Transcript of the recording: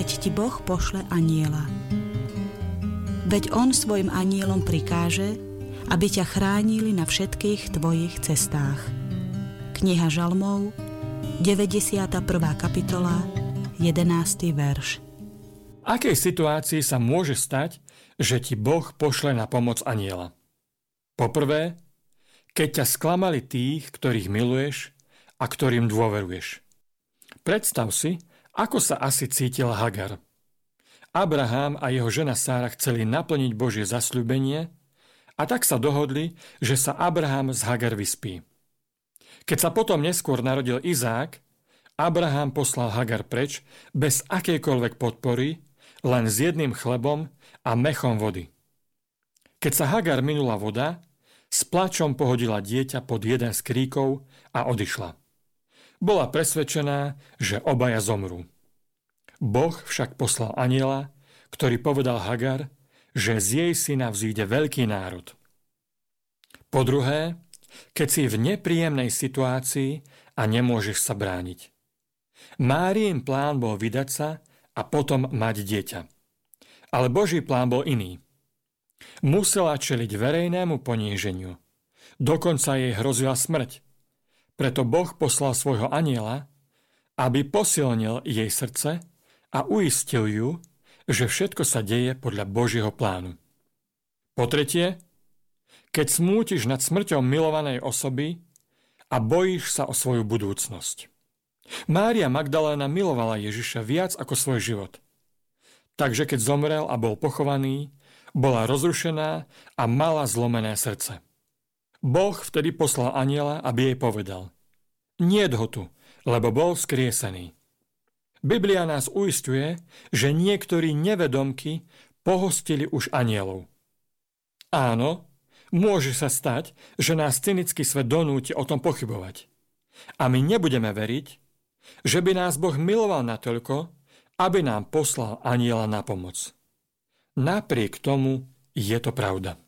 keď ti Boh pošle anjela. Veď on svojim anjelom prikáže, aby ťa chránili na všetkých tvojich cestách. Kniha Žalmov, 91. kapitola, 11. verš. V akej situácii sa môže stať, že ti Boh pošle na pomoc anjela? Poprvé, keď ťa sklamali tých, ktorých miluješ a ktorým dôveruješ. Predstav si, ako sa asi cítila Hagar. Abraham a jeho žena Sára chceli naplniť Božie zasľúbenie a tak sa dohodli, že sa Abraham z Hagar vyspí. Keď sa potom neskôr narodil Izák, Abraham poslal Hagar preč bez akejkoľvek podpory, len s jedným chlebom a mechom vody. Keď sa Hagar minula voda, s plačom pohodila dieťa pod jeden z kríkov a odišla. Bola presvedčená, že obaja zomrú. Boh však poslal anjela, ktorý povedal Hagar, že z jej syna vzíde veľký národ. Po druhé, keď si v nepríjemnej situácii a nemôžeš sa brániť. Máriin plán bol vydať sa a potom mať dieťa. Ale Boží plán bol iný. Musela čeliť verejnému poníženiu. Dokonca jej hrozila smrť. Preto Boh poslal svojho anjela, aby posilnil jej srdce a uistil ju, že všetko sa deje podľa Božieho plánu. Po tretie, keď smútiš nad smrťou milovanej osoby a bojíš sa o svoju budúcnosť. Mária Magdaléna milovala Ježiša viac ako svoj život. Takže keď zomrel a bol pochovaný, bola rozrušená a mala zlomené srdce. Boh vtedy poslal anjela, aby jej povedal: Niet ho tu, lebo bol vzkriesený. Biblia nás uisťuje, že niektorí nevedomky pohostili už anjelov. Áno, môže sa stať, že nás cynický svet donúti o tom pochybovať. A my nebudeme veriť, že by nás Boh miloval natoľko, aby nám poslal anjela na pomoc. Napriek tomu je to pravda.